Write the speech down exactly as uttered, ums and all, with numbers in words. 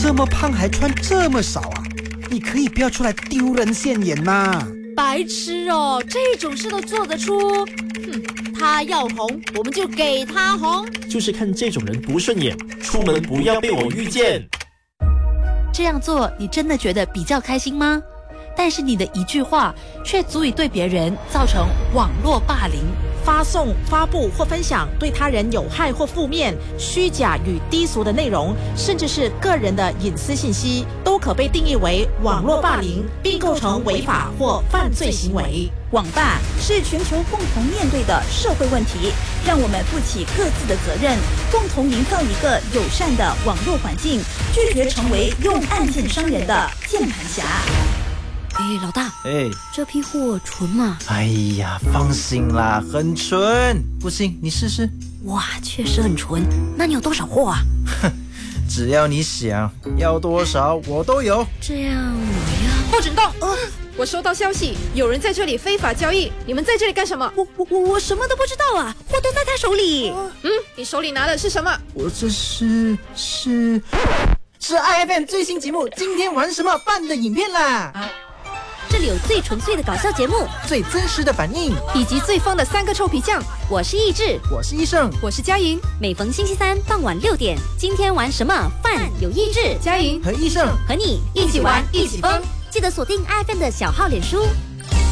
这么胖还穿这么少啊？你可以不要出来丢人现眼吗？ 白痴哦，这种事都做得出。哼，他要红，我们就给他红。 就是看这种人不顺眼，出门不要被我遇见。 这样做，你真的觉得比较开心吗？但是你的一句话，却足以对别人造成网络霸凌。 发送、发布或分享对他人有害或负面、虚假与低俗的内容，甚至是个人的隐私信息，都可被定义为网络霸凌，并构成违法或犯罪行为。 网霸是全球共同面对的社会问题，让我们负起各自的责任，共同营造一个友善的网络环境，拒绝成为用案件伤人的键盘侠。 哎，老大， 哎， 这批货纯吗？ 哎呀，放心啦，很纯。不信你试试。 哇，确实很纯。那你有多少货啊？ 哼，只要你想要多少，我都有。 这样我要…… 报警到！呃，我收到消息，有人在这里非法交易。你们在这里干什么？ 我我我我什么都不知道啊，货都在他手里。 嗯，你手里拿的是什么？ 我这是是是 I F M 最新节目《今天玩什么》办的影片啦。啊， 这里有最纯粹的搞笑节目， 最真实的反应， 以及最疯的三个臭皮匠。 我是意志， 我是医生， 我是佳莹。 每逢星期三傍晚六点，今天玩什么？饭有意志、 佳莹和医生和你一起玩，一起疯。 记得锁定 I F M 的小号脸书。